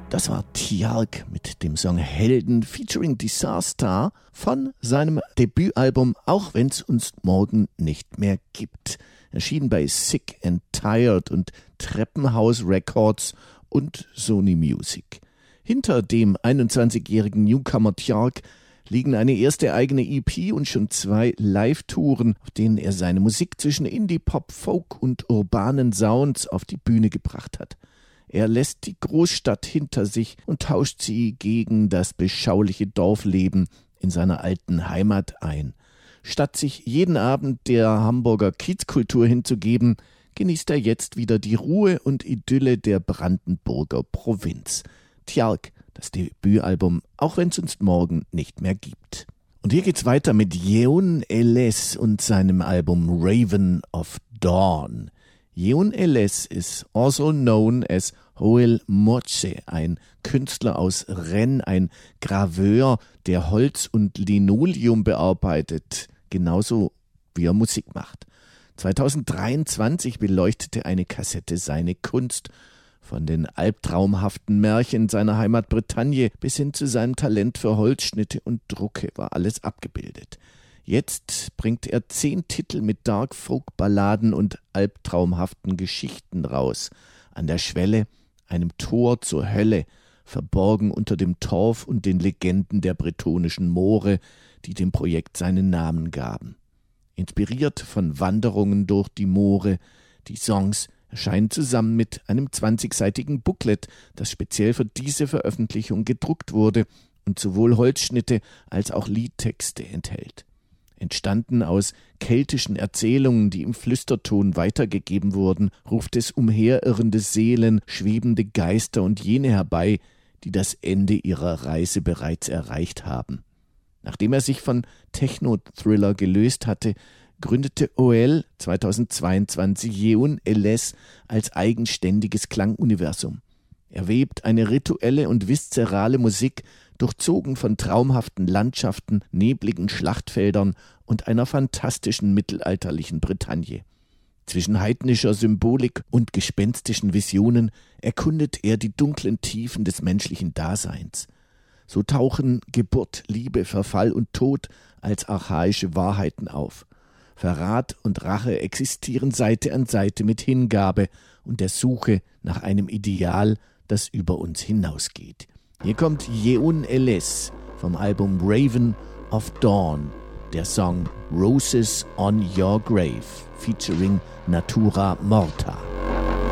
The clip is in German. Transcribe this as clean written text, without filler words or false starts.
Das war Tjalk mit dem Song Helden featuring Disaster von seinem Debütalbum Auch wenn's uns morgen nicht mehr gibt. Erschienen bei Sick and Tired und Treppenhaus Records und Sony Music. Hinter dem 21-jährigen Newcomer Tjalk liegen eine erste eigene EP und schon 2 Live-Touren, auf denen er seine Musik zwischen Indie, Pop, Folk und urbanen Sounds auf die Bühne gebracht hat. Er lässt die Großstadt hinter sich und tauscht sie gegen das beschauliche Dorfleben in seiner alten Heimat ein. Statt sich jeden Abend der Hamburger Kiezkultur hinzugeben, genießt er jetzt wieder die Ruhe und Idylle der Brandenburger Provinz. Tjalk, das Debütalbum, auch wenn es uns morgen nicht mehr gibt. Und hier geht's weiter mit Yeon Eles und seinem Album Raven of Dawn. Yeon Eles is also known as Hoel Moche, ein Künstler aus Rennes, ein Graveur, der Holz und Linoleum bearbeitet, genauso wie er Musik macht. 2023 beleuchtete eine Kassette seine Kunst. Von den albtraumhaften Märchen seiner Heimat Bretagne bis hin zu seinem Talent für Holzschnitte und Drucke war alles abgebildet. Jetzt bringt er 10 Titel mit Dark-Folk-Balladen und albtraumhaften Geschichten raus. An der Schwelle, einem Tor zur Hölle, verborgen unter dem Torf und den Legenden der bretonischen Moore, die dem Projekt seinen Namen gaben. Inspiriert von Wanderungen durch die Moore, die Songs erscheinen zusammen mit einem 20-seitigen Booklet, das speziell für diese Veröffentlichung gedruckt wurde und sowohl Holzschnitte als auch Liedtexte enthält. Entstanden aus keltischen Erzählungen, die im Flüsterton weitergegeben wurden, ruft es umherirrende Seelen, schwebende Geister und jene herbei, die das Ende ihrer Reise bereits erreicht haben. Nachdem er sich von Techno-Thriller gelöst hatte, gründete Hoel 2022 Yeon Eles als eigenständiges Klanguniversum. Er webt eine rituelle und viszerale Musik, durchzogen von traumhaften Landschaften, nebligen Schlachtfeldern und einer fantastischen mittelalterlichen Bretagne. Zwischen heidnischer Symbolik und gespenstischen Visionen erkundet er die dunklen Tiefen des menschlichen Daseins. So tauchen Geburt, Liebe, Verfall und Tod als archaische Wahrheiten auf. Verrat und Rache existieren Seite an Seite mit Hingabe und der Suche nach einem Ideal, das über uns hinausgeht. Hier kommt Yeon Eles vom Album Raven of Dawn, der Song Roses on Your Grave featuring Natura Morta.